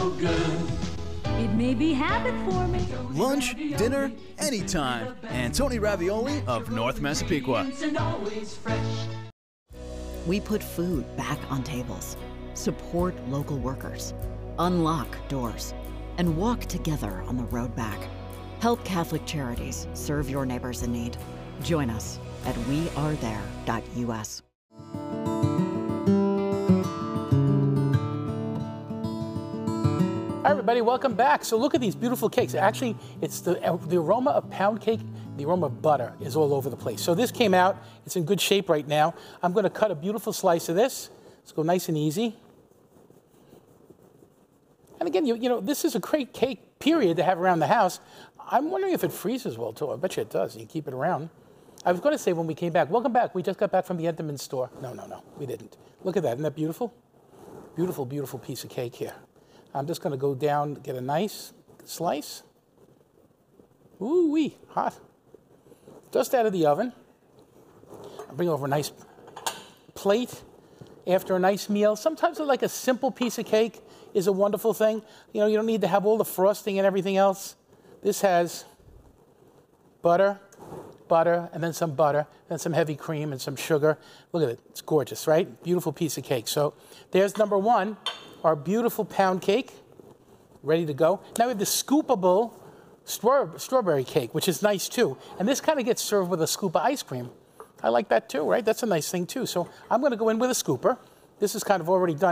It may be habit forming. Lunch, dinner, anytime. Antoni Ravioli of North Massapequa. We put food back on tables, support local workers, unlock doors, and walk together on the road back. Help Catholic Charities serve your neighbors in need. Join us at wearethere.us. Hi everybody, welcome back. So look at these beautiful cakes. Actually, it's the aroma of pound cake, the aroma of butter is all over the place. So this came out, it's in good shape right now. I'm gonna cut a beautiful slice of this. Let's go nice and easy. And again, you know, this is a great cake, period, to have around the house. I'm wondering if it freezes well too. I bet you it does, you keep it around. I was gonna say when we came back, welcome back. We just got back from the Entenmann store. No, we didn't. Look at that, isn't that beautiful? Beautiful, beautiful piece of cake here. I'm just going to go down, get a nice slice. Ooh-wee, hot. Just out of the oven. I'll bring over a nice plate after a nice meal. Sometimes like a simple piece of cake is a wonderful thing. You know, you don't need to have all the frosting and everything else. This has butter, and then some butter, and some heavy cream and some sugar. Look at it, it's gorgeous, right? Beautiful piece of cake. So there's number one. Our beautiful pound cake, ready to go. Now we have the scoopable strawberry cake, which is nice too. And this kind of gets served with a scoop of ice cream. I like that too, right? That's a nice thing too. So I'm going to go in with a scooper. This is kind of already done.